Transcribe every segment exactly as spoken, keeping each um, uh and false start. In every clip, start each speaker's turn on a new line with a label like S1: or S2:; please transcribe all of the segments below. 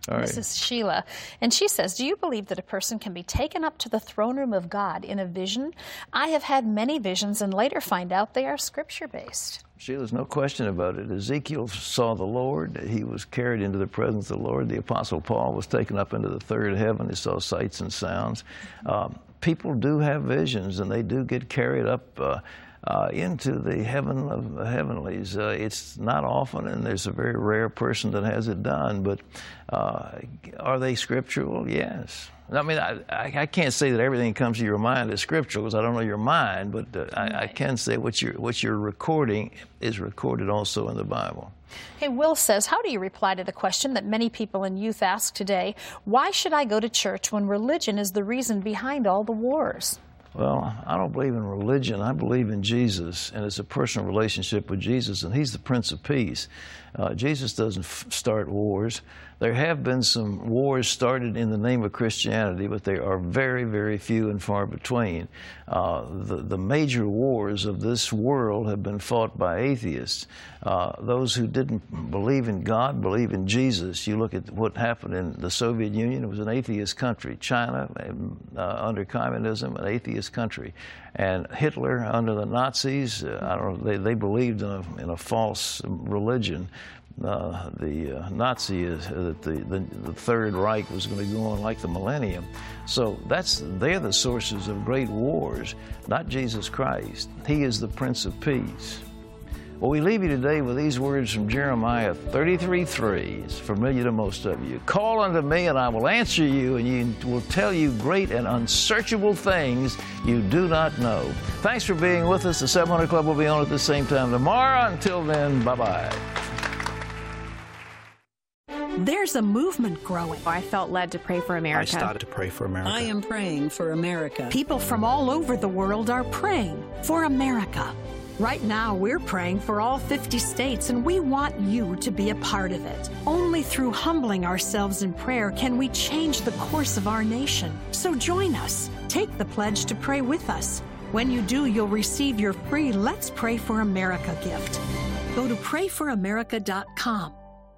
S1: All right.
S2: This is Sheila. And she says, do you believe that a person can be taken up to the throne room of God in a vision? I have had many visions and later find out they are scripture-based.
S1: Sheila, there's no question about it. Ezekiel saw the Lord. He was carried into the presence of the Lord. The Apostle Paul was taken up into the third heaven. He saw sights and sounds. Um, people do have visions, and they do get carried up uh, uh, into the heaven of the heavenlies. Uh, it's not often, and there's a very rare person that has it done. But uh, are they scriptural? Yes. I mean, I, I can't say that everything that comes to your mind is scriptural because I don't know your mind, but uh, right. I, I can say what you're, what you're recording is recorded also in the Bible.
S2: Hey, Will says, how do you reply to the question that many people in youth ask today, why should I go to church when religion is the reason behind all the wars?
S1: Well, I don't believe in religion. I believe in Jesus, and it's a personal relationship with Jesus, and He's the Prince of Peace. Uh, Jesus doesn't f start wars. There have been some wars started in the name of Christianity, but they are very, very few and far between. Uh, the, the major wars of this world have been fought by atheists. Uh, those who didn't believe in God believe in Jesus. You look at what happened in the Soviet Union, it was an atheist country. China, uh, under communism, an atheist country. And Hitler, under the Nazis, uh, I don't know, they, they believed in a, in a false religion. Uh, the uh, Nazi is uh, that the, the the Third Reich was going to go on like the millennium. So that's they're the sources of great wars, not Jesus Christ. He is the Prince of Peace. Well, we leave you today with these words from Jeremiah thirty-three three. It's familiar to most of you. Call unto me, and I will answer you, and you will tell you great and unsearchable things you do not know. Thanks for being with us. The seven hundred Club will be on at the same time tomorrow. Until then, bye-bye.
S3: There's a movement growing.
S4: I felt led to pray for America.
S5: I started to pray for America.
S6: I am praying for America.
S3: People from all over the world are praying for America. Right now, we're praying for all fifty states, and we want you to be a part of it. Only through humbling ourselves in prayer can we change the course of our nation. So join us. Take the pledge to pray with us. When you do, you'll receive your free Let's Pray for America gift. Go to pray for america dot com.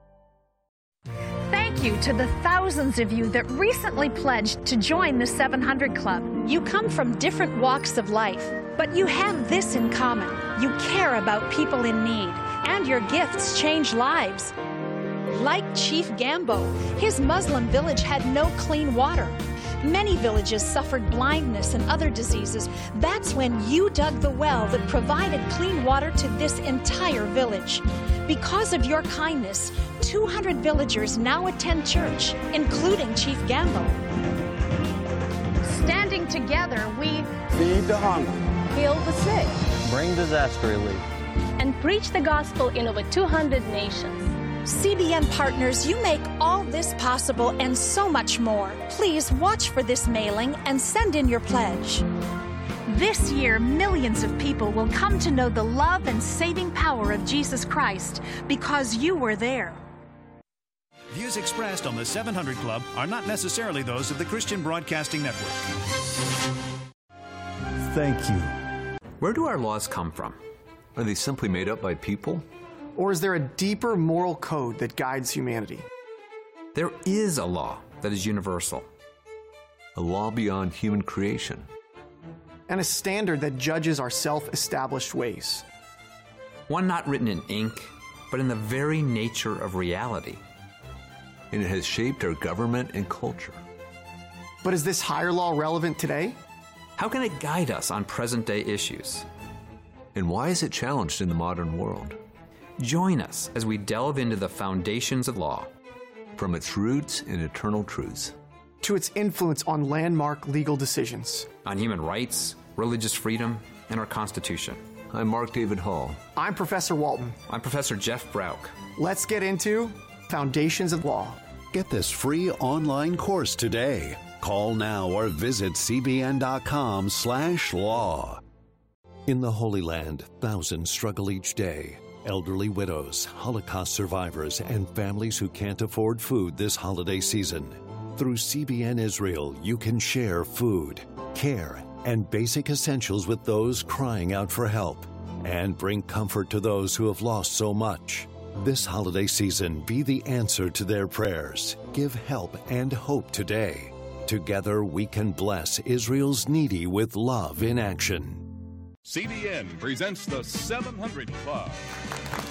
S2: Thank you to the thousands of you that recently pledged to join the seven hundred Club. You come from different walks of life, but you have this in common. You care about people in need, and your gifts change lives. Like Chief Gambo, his Muslim village had no clean water. Many villages suffered blindness and other diseases. That's when you dug the well that provided clean water to this entire village. Because of your kindness, two hundred villagers now attend church, including Chief Gambo. Standing together, we
S7: feed the hungry,
S8: heal the sick,
S9: bring disaster relief,
S8: and preach the gospel in over two hundred nations.
S2: C B N partners, you make all this possible and so much more. Please watch for this mailing and send in your pledge. This year, millions of people will come to know the love and saving power of Jesus Christ because you were there.
S10: Views expressed on the seven hundred Club are not necessarily those of the Christian Broadcasting Network.
S11: Thank you.
S12: Where do our laws come from? Are they simply made up by people?
S13: Or is there a deeper moral code that guides humanity?
S12: There is a law that is universal.
S11: A law beyond human creation.
S13: And a standard that judges our self-established ways.
S12: One not written in ink, but in the very nature of reality.
S11: And it has shaped our government and culture.
S13: But is this higher law relevant today?
S12: How can it guide us on present-day issues?
S11: And why is it challenged in the modern world?
S12: Join us as we delve into the foundations of law.
S11: From its roots and eternal truths.
S13: To its influence on landmark legal decisions.
S12: On human rights, religious freedom, and our Constitution.
S11: I'm Mark David Hall.
S13: I'm Professor Walton.
S12: I'm Professor Jeff Brauch.
S13: Let's get into Foundations of Law.
S14: Get this free online course today. Call now or visit cbn.com slash law. In the Holy Land, thousands struggle each day. Elderly widows, Holocaust survivors, and families who can't afford food this holiday season. Through C B N Israel, you can share food, care, and basic essentials with those crying out for help, and bring comfort to those who have lost so much. This holiday season, be the answer to their prayers. Give help and hope today. Together, we can bless Israel's needy with love in action.
S4: C B N presents the seven hundred Club.